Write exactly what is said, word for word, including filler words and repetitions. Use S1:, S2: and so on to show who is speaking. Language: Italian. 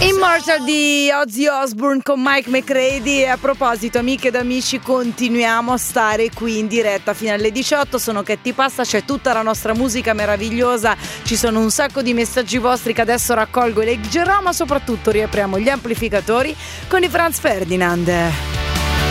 S1: Immortal di Ozzy Osbourne con Mike McCready. E a proposito, amiche ed amici, continuiamo a stare qui in diretta fino alle diciotto. Sono Che Ti Passa, c'è tutta la nostra musica meravigliosa, ci sono un sacco di messaggi vostri che adesso raccolgo e leggerò, ma soprattutto riapriamo gli amplificatori con i Franz Ferdinand.